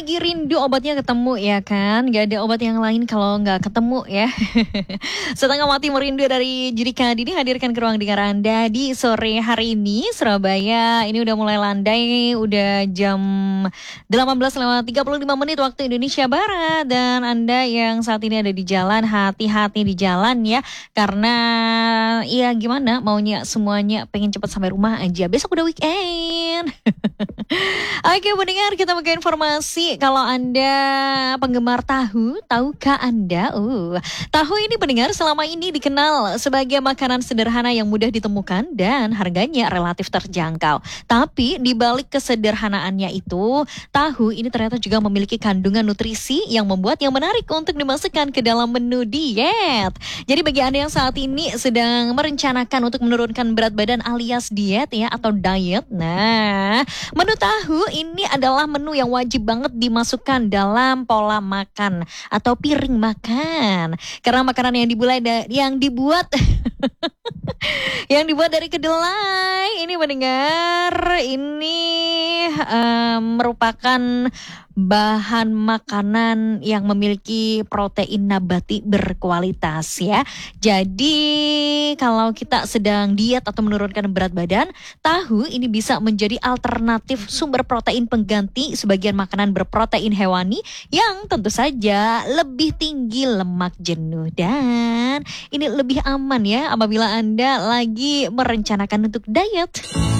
lagi rindu obatnya ketemu ya kan. Gak ada obat yang lain kalau nggak ketemu ya. Setengah mati merindu dari Judika Dini hadirkan ke ruang dengar Anda di sore hari ini. Surabaya ini udah mulai landai, udah jam 18:35 waktu Indonesia Barat. Dan Anda yang saat ini ada di jalan, hati-hati di jalan ya. Karena ya gimana maunya semuanya pengen cepat sampai rumah aja. Besok udah weekend. Oke pendengar, kita buka informasi. Kalau Anda penggemar tahu, tahukah Anda? Tahu ini pendengar selama ini dikenal sebagai makanan sederhana yang mudah ditemukan dan harganya relatif terjangkau. Tapi di balik kesederhanaannya itu, tahu ini ternyata juga memiliki kandungan nutrisi yang membuatnya menarik untuk dimasukkan ke dalam menu diet. Jadi bagi Anda yang saat ini sedang merencanakan untuk menurunkan berat badan alias diet ya atau diet, nah menu tahu ini adalah menu yang wajib banget dimasukkan dalam pola makan atau piring makan. Karena makanan yang dibuat yang dibuat dari kedelai ini mendengar ini merupakan bahan makanan yang memiliki protein nabati berkualitas ya. Jadi kalau kita sedang diet atau menurunkan berat badan, tahu ini bisa menjadi alternatif sumber protein pengganti sebagian makanan berprotein hewani yang tentu saja lebih tinggi lemak jenuh dan ini lebih aman ya apabila Anda lagi merencanakan untuk diet.